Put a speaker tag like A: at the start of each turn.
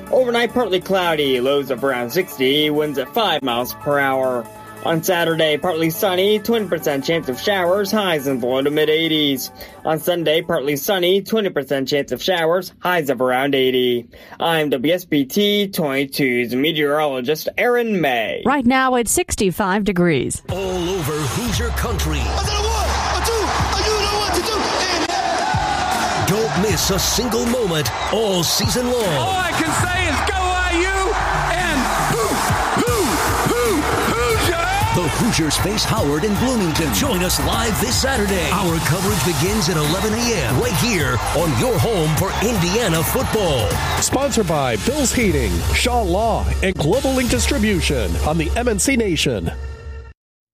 A: Overnight, partly cloudy, lows of around 60, winds at 5 miles per hour. On Saturday, partly sunny, 20% chance of showers, highs in the low to mid-80s. On Sunday, partly sunny, 20% chance of showers, highs of around 80. I'm WSBT 22's meteorologist Aaron May.
B: Right now it's 65 degrees.
C: All over Hoosier country. Don't miss a single moment all season long.
D: All I can say is go IU and Hoosier!
C: The Hoosiers face Howard in Bloomington. Join us live this Saturday. Our coverage begins at 11 a.m. right here on your home for Indiana football.
E: Sponsored by Bill's Heating, Shaw Law, and Global Link Distribution on the MNC Nation.